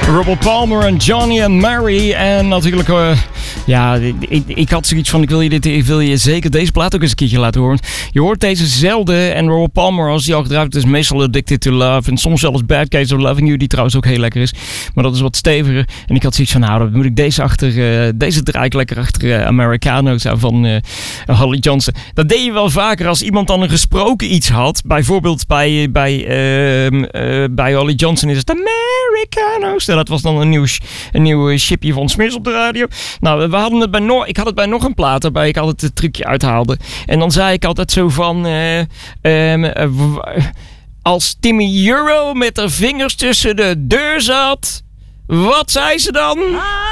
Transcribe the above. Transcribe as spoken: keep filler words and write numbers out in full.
Robert Palmer en Johnny and Mary. En natuurlijk, uh, ja, ik, ik had zoiets van, ik wil je, dit, ik wil je zeker deze plaat ook eens een keertje laten horen. Je hoort deze zelden. En Robert Palmer, als die al gedraaid is, meestal Addicted to Love. En soms zelfs Bad Case of Loving You, die trouwens ook heel lekker is. Maar dat is wat steviger. En ik had zoiets van, nou, dan moet ik deze achter, uh, deze draai ik lekker achter uh, Americano's aan van uh, Holly Johnson. Dat deed je wel vaker als iemand dan een gesproken iets had. Bijvoorbeeld bij, bij, uh, uh, bij Holly Johnson is het Americano's. Dat was dan een nieuw, een nieuw chipje van Smiths op de radio. Nou, we hadden het bij nog, ik had het bij nog een plaat waarbij ik altijd het trucje uithaalde. En dan zei ik altijd zo van... Uh, um, uh, als Timmy Euro met haar vingers tussen de deur zat... Wat zei ze dan?